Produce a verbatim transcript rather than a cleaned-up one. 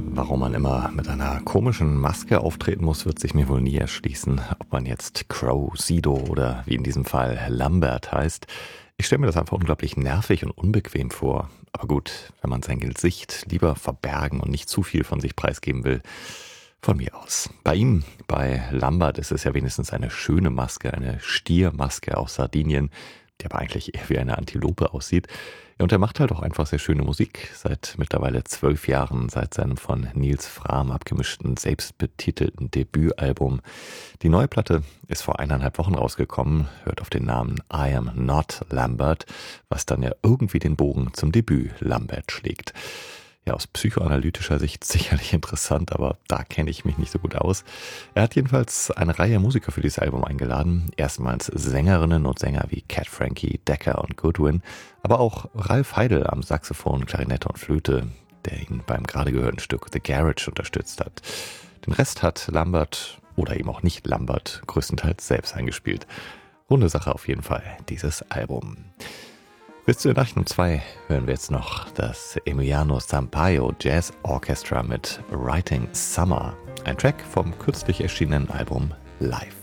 Warum man immer mit einer komischen Maske auftreten muss, wird sich mir wohl nie erschließen. Ob man jetzt Crow, Sido oder wie in diesem Fall Lambert heißt. Ich stelle mir das einfach unglaublich nervig und unbequem vor. Aber gut, wenn man sein Gesicht lieber verbergen und nicht zu viel von sich preisgeben will, von mir aus. Bei ihm, bei Lambert, ist es ja wenigstens eine schöne Maske, eine Stiermaske aus Sardinien, die aber eigentlich eher wie eine Antilope aussieht. Ja, und er macht halt auch einfach sehr schöne Musik. Seit mittlerweile zwölf Jahren, seit seinem von Nils Frahm abgemischten, selbstbetitelten Debütalbum. Die neue Platte ist vor eineinhalb Wochen rausgekommen, hört auf den Namen I Am Not Lambert, was dann ja irgendwie den Bogen zum Debüt Lambert schlägt. Ja, aus psychoanalytischer Sicht sicherlich interessant, aber da kenne ich mich nicht so gut aus. Er hat jedenfalls eine Reihe Musiker für dieses Album eingeladen. Erstmals Sängerinnen und Sänger wie Cat Frankie, Decker und Goodwin, aber auch Ralf Heidel am Saxophon, Klarinette und Flöte, der ihn beim gerade gehörten Stück The Garage unterstützt hat. Den Rest hat Lambert, oder eben auch nicht Lambert, größtenteils selbst eingespielt. Runde Sache auf jeden Fall, dieses Album. Bis zu den Nachrichten um zwei hören wir jetzt noch das Emiliano Sampaio Jazz Orchestra mit Writing Summer, ein Track vom kürzlich erschienenen Album Live.